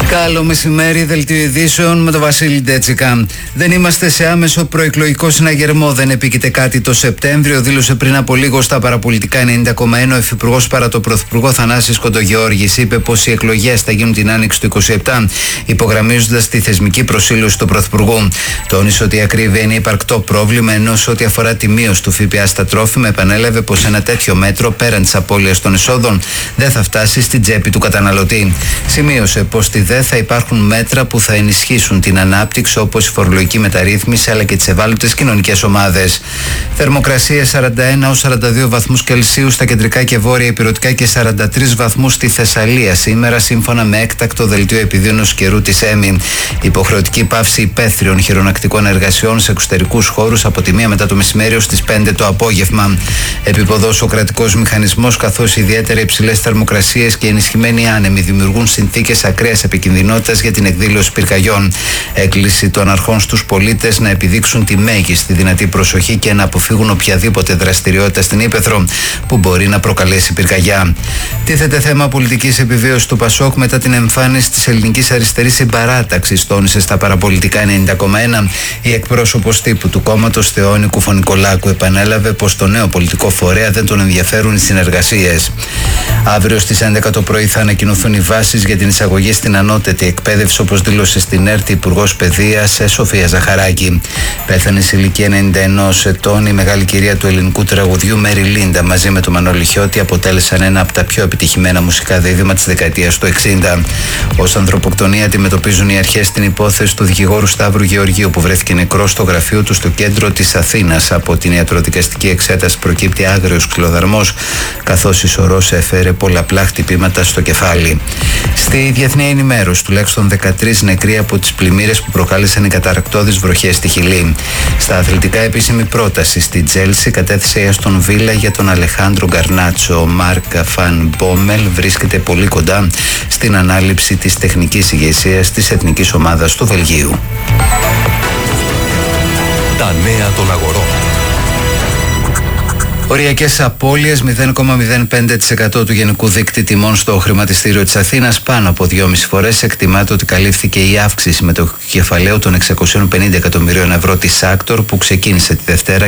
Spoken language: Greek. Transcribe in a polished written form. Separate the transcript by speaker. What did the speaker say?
Speaker 1: Καλό μεσημέρι, δελτίο ειδήσεων με τον Βασίλη Ντέτσικα. Δεν είμαστε σε άμεσο προεκλογικό συναγερμό. Δεν επίκειται κάτι το Σεπτέμβριο, δήλωσε πριν από λίγο στα παραπολιτικά 90,1 ο Υφυπουργός παρά το Πρωθυπουργό Θανάσης Κοντογεώργης. Είπε πως οι εκλογές θα γίνουν την άνοιξη του 27, υπογραμμίζοντας τη θεσμική προσήλωση του Πρωθυπουργού. Τόνισε ότι η ακρίβεια είναι υπαρκτό πρόβλημα, ενώ σε ό,τι αφορά τη μείωση του ΦΠΑ στα τρόφιμα, επανέλαβε πως ένα τέτοιο μέτρο πέραν της απώλειας των εσόδων δεν θα φτάσει στην τσέπη του καταναλωτή. Σημείωσε πως στη ΔΕ θα υπάρχουν μέτρα που θα ενισχύσουν την ανάπτυξη, όπως η φορολογική μεταρρύθμιση αλλά και τις ευάλωτες κοινωνικές ομάδες. Θερμοκρασία 41 ως 42 βαθμούς Κελσίου στα κεντρικά και βόρεια ηπειρωτικά και 43 βαθμούς στη Θεσσαλία σήμερα, σύμφωνα με έκτακτο δελτίο επιδείνωσης καιρού της ΕΜΗ. Υποχρεωτική πάυση υπαίθριων χειρονακτικών εργασιών σε εξωτερικούς χώρους από τη 1 μετά το μεσημέρι ως τις 5 το απόγευμα. Επιποδός ο κρατικός μηχανισμός, καθώς ιδιαίτερα υψηλές θερμοκρασίες και ενισχυμένοι άνεμοι δημιουργούν συνθήκες ακραίας επικινδυνότητας για την εκδήλωση πυρκαγιών. Έκκληση των αρχών στους πολίτες να επιδείξουν τη μέγιστη δυνατή προσοχή και να αποφύγουν οποιαδήποτε δραστηριότητα στην ύπαιθρο που μπορεί να προκαλέσει πυρκαγιά. Τίθεται θέμα πολιτικής επιβίωσης του ΠΑΣΟΚ μετά την εμφάνιση της ελληνικής αριστερής συμπαράταξης, τόνισε στα παραπολιτικά 90,1 η εκπρόσωπος τύπου του κόμματος Θεόνη Κουφωνικολάκου. Επανέλαβε πως το νέο πολιτικό φορέα δεν τον ενδιαφέρουν οι συνεργασίες. Αύριο στις 11 το πρωί θα ανακοινωθούν οι βάσεις για την εισαγωγή στην ανώτατη εκπαίδευση, όπως δήλωσε στην ΕΡΤ Υπουργός Παιδείας Σοφία Ζαχαράκη. Πέθανε σε ηλικία 91 ετών η μεγάλη κυρία του ελληνικού τραγουδιού Μέρι Λίντα. Μαζί με τον Μανώλη Χιώτη αποτέλεσαν ένα από τα πιο επιτυχημένα μουσικά δίδυμα της δεκαετίας του 60. Ως ανθρωποκτονία αντιμετωπίζουν οι αρχές την υπόθεση του δικηγόρου Σταύρου Γεωργίου, που βρέθηκε νεκρός στο γραφείο του στο κέντρο της Αθήνας. Από την ιατροδικαστική εξέταση προκύπτει άγριος ξυλοδαρμός, καθώς η σωρός έφερε πολλαπλά χτυπήματα στο κεφάλι. Στη διεθνή ενημέρωση, τουλάχιστον 13 νεκροί από τις πλημμύρες που προκάλεσαν οι καταρρακτώδεις βροχές στη Χιλή. Στα αθλητικά, επίσημη πρόταση στη Τζέλσι κατέθεσε η Αστον Βίλα για τον Αλεχάντρο Γκαρνάτσο. Ο Μάρκ Φαν Μπόμελ βρίσκεται πολύ κοντά στην ανάληψη της τεχνικής ηγεσίας της εθνικής ομάδας του Βελγίου.
Speaker 2: Τα νέα των αγορών.
Speaker 1: Οριακές απώλειες 0,05% του γενικού δείκτη τιμών στο χρηματιστήριο της Αθήνας, πάνω από 2,5 φορές. Εκτιμάται ότι καλύφθηκε η αύξηση μετοχικού κεφαλαίου των 650 εκατομμυρίων ευρώ της Άκτορ, που ξεκίνησε τη Δευτέρα